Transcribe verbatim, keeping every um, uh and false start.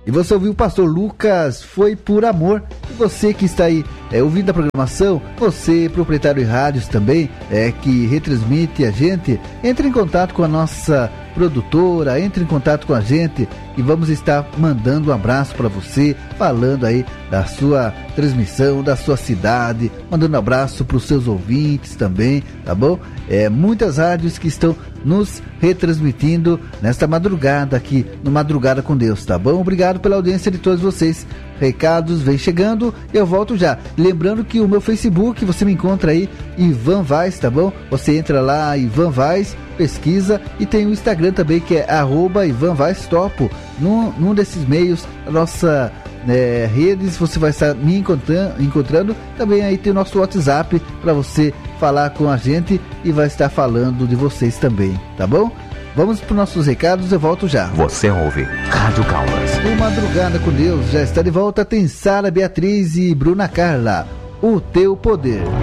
E você ouviu o pastor Lucas, Foi por Amor. E você que está aí é, ouvindo a programação, você, proprietário de rádios também, é, que retransmite a gente, entre em contato com a nossa produtora, entre em contato com a gente e vamos estar mandando um abraço para você, falando aí da sua transmissão, da sua cidade, mandando um abraço para os seus ouvintes também, tá bom? É, muitas rádios que estão nos retransmitindo nesta madrugada aqui, no Madrugada com Deus, tá bom? Obrigado pela audiência de todos vocês. Recados vem chegando, eu volto já. Lembrando que o meu Facebook, você me encontra aí, Ivan Vaz, tá bom? Você entra lá, Ivan Vaz, pesquisa, e tem o Instagram também, que é arroba Ivan Vaz Topo. Num, num desses meios, a nossa é, redes, você vai estar me encontrando, encontrando. Também aí tem o nosso WhatsApp para você falar com a gente e vai estar falando de vocês também, tá bom? Vamos para os nossos recados, eu volto já. Você ouve Rádio Caldas. O Madrugada com Deus já está de volta. Tem Sara Beatriz e Bruna Carla. O Teu Poder.